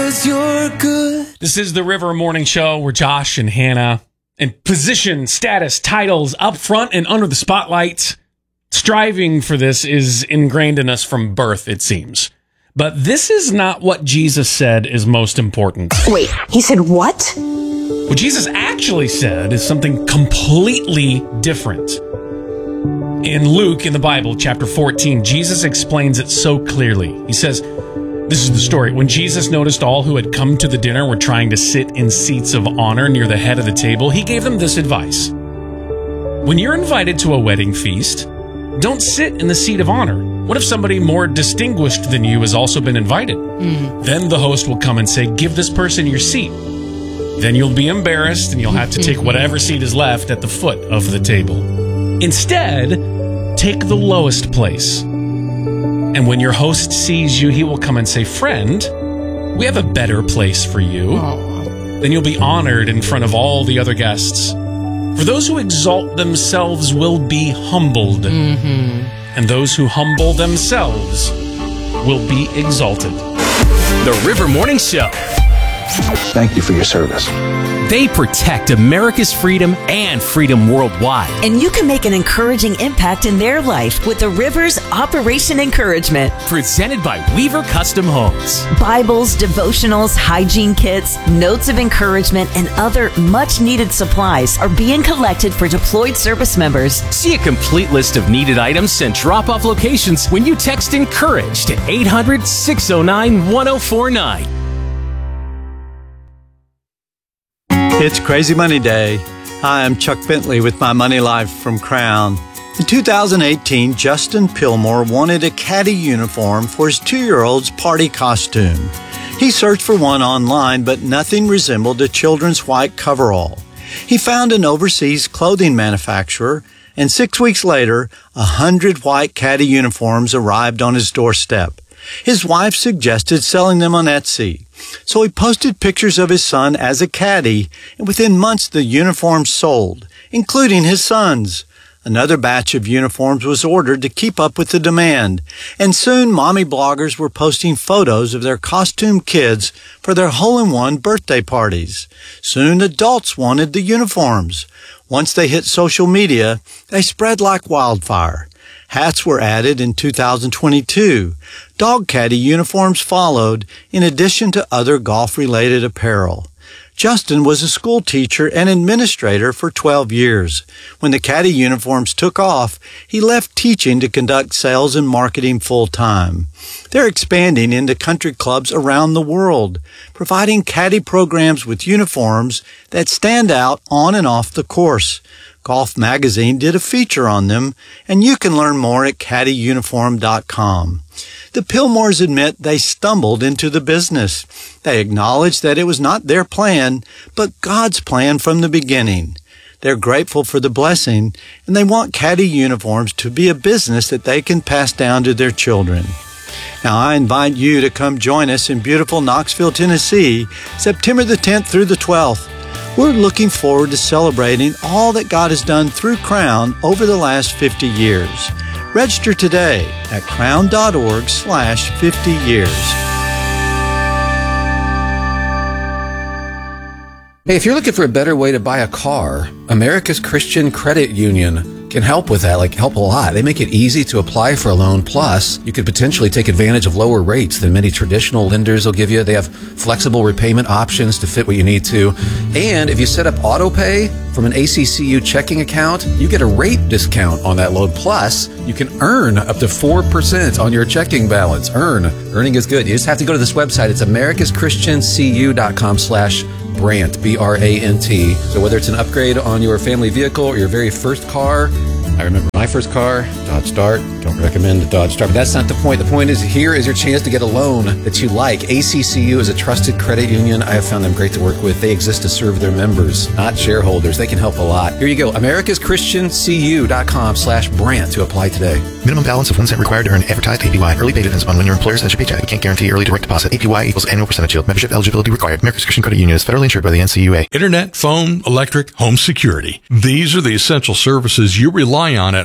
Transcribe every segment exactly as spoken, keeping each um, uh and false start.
'cause you're good. This is the River Morning Show where Josh and Hannah, in position, status, titles, up front and under the spotlight, striving for this is ingrained in us from birth, it seems. But this is not what Jesus said is most important. Wait, he said what? What Jesus actually said is something completely different. In Luke, in the Bible, chapter fourteen, Jesus explains it so clearly. He says, this is the story. When Jesus noticed all who had come to the dinner were trying to sit in seats of honor near the head of the table, he gave them this advice. When you're invited to a wedding feast, don't sit in the seat of honor. What if somebody more distinguished than you has also been invited? Mm. Then the host will come and say, give this person your seat. Then you'll be embarrassed and you'll have to take whatever seat is left at the foot of the table. Instead, take the lowest place. And when your host sees you, he will come and say, friend, we have a better place for you. Oh. Then you'll be honored in front of all the other guests. For those who exalt themselves will be humbled. Mm-hmm. And those who humble themselves will be exalted. The River Morning Show. Thank you for your service. They protect America's freedom and freedom worldwide. And you can make an encouraging impact in their life with the River's Operation Encouragement. Presented by Weaver Custom Homes. Bibles, devotionals, hygiene kits, notes of encouragement, and other much-needed supplies are being collected for deployed service members. See a complete list of needed items and drop-off locations when you text ENCOURAGE to eight hundred, six oh nine, one oh four nine. It's Crazy Money Day. Hi, I'm Chuck Bentley with my Money Life from Crown. In two thousand eighteen, Justin Pillmore wanted a caddy uniform for his two-year-old's party costume. He searched for one online, but nothing resembled a children's white coverall. He found an overseas clothing manufacturer, and six weeks later, a hundred white caddy uniforms arrived on his doorstep. His wife suggested selling them on Etsy. So he posted pictures of his son as a caddy, and within months the uniforms sold, including his son's. Another batch of uniforms was ordered to keep up with the demand, and soon mommy bloggers were posting photos of their costume kids for their hole-in-one birthday parties. Soon adults wanted the uniforms. Once they hit social media, they spread like wildfire. Hats were added in two thousand twenty-two. Dog caddy uniforms followed, in addition to other golf-related apparel. Justin was a school teacher and administrator for twelve years. When the caddy uniforms took off, he left teaching to conduct sales and marketing full-time. They're expanding into country clubs around the world, providing caddy programs with uniforms that stand out on and off the course. Golf Magazine did a feature on them, and you can learn more at caddy uniform dot com. The Pillmores admit they stumbled into the business. They acknowledge that it was not their plan, but God's plan from the beginning. They're grateful for the blessing, and they want caddy uniforms to be a business that they can pass down to their children. Now, I invite you to come join us in beautiful Knoxville, Tennessee, September the tenth through the twelfth. We're looking forward to celebrating all that God has done through Crown over the last fifty years. Register today at crown.org slash 50 years. Hey, if you're looking for a better way to buy a car, America's Christian Credit Union can help with that, like help a lot. They make it easy to apply for a loan. Plus, you could potentially take advantage of lower rates than many traditional lenders will give you. They have flexible repayment options to fit what you need to. And if you set up auto pay from an A C C U checking account, you get a rate discount on that loan. Plus, you can earn up to four percent on your checking balance. Earn. Earning is good. You just have to go to this website. It's americaschristiancu.com slash Brant, B R A N T. So whether it's an upgrade on your family vehicle or your very first car, I remember my first car, Dodge Dart. Don't recommend the Dodge Dart, but that's not the point. The point is, here is your chance to get a loan that you like. A C C U is a trusted credit union. I have found them great to work with. They exist to serve their members, not shareholders. They can help a lot. Here you go, americaschristiancu.com slash Brant to apply today. Minimum balance of one cent required to earn advertised A P Y. Early pay depends upon when your employer sends your paycheck. We can't guarantee early direct deposit. A P Y equals annual percentage yield. Membership eligibility required. America's Christian Credit Union is federally insured by the N C U A. Internet, phone, electric, home security. These are the essential services you rely on at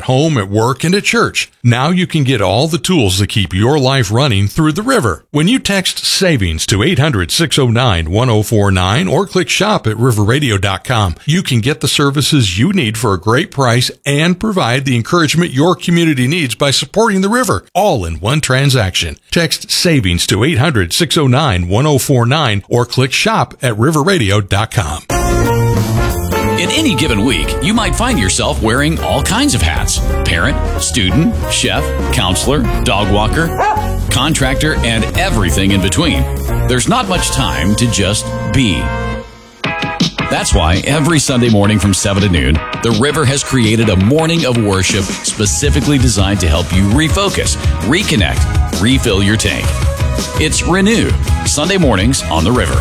at home, at work, and at church. Now you can get all the tools that keep your life running through the river. When you text SAVINGS to eight hundred, six oh nine, one oh four nine or click shop at river radio dot com, you can get the services you need for a great price and provide the encouragement your community needs by supporting the river, all in one transaction. Text SAVINGS to eight hundred, six oh nine, one oh four nine or click shop at river radio dot com. In any given week, you might find yourself wearing all kinds of hats. Parent, student, chef, counselor, dog walker, contractor, and everything in between. There's not much time to just be. That's why every Sunday morning from seven to noon, The River has created a morning of worship specifically designed to help you refocus, reconnect, refill your tank. It's Renew, Sunday mornings on The River.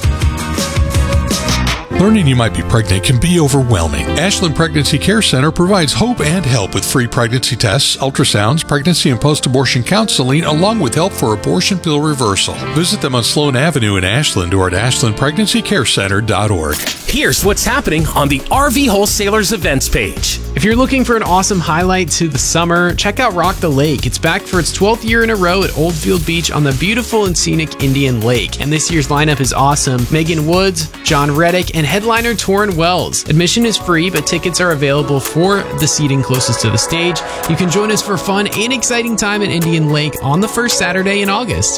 Learning you might be pregnant can be overwhelming. Ashland Pregnancy Care Center provides hope and help with free pregnancy tests, ultrasounds, pregnancy and post-abortion counseling, along with help for abortion pill reversal. Visit them on Sloan Avenue in Ashland or at ashland pregnancy care center dot org. Here's what's happening on the R V Wholesalers events page. If you're looking for an awesome highlight to the summer, check out Rock the Lake. It's back for its twelfth year in a row at Oldfield Beach on the beautiful and scenic Indian Lake. And this year's lineup is awesome. Megan Woods, John Reddick, and headliner Torrin Wells. Admission is free, but tickets are available for the seating closest to the stage. You can join us for fun and exciting time at Indian Lake on the first Saturday in August.